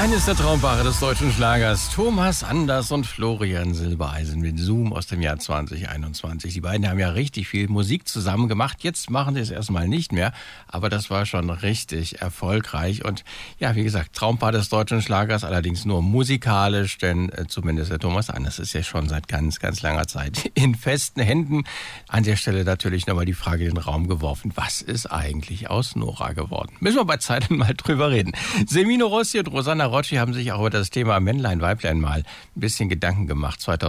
Eines der Traumpaare des deutschen Schlagers, Thomas Anders und Florian Silbereisen mit Zoom aus dem Jahr 2021. Die beiden haben ja richtig viel Musik zusammen gemacht. Jetzt machen sie es erstmal nicht mehr, aber das war schon richtig erfolgreich. Und ja, wie gesagt, Traumpaar des deutschen Schlagers, allerdings nur musikalisch, denn zumindest der Thomas Anders ist ja schon seit ganz, ganz langer Zeit in festen Händen. An der Stelle natürlich nochmal die Frage in den Raum geworfen, was ist eigentlich aus Nora geworden? Müssen wir bei Zeiten mal drüber reden. Semino Rossi und Rosanna Rocci haben sich auch über das Thema Männlein, Weiblein mal ein bisschen Gedanken gemacht.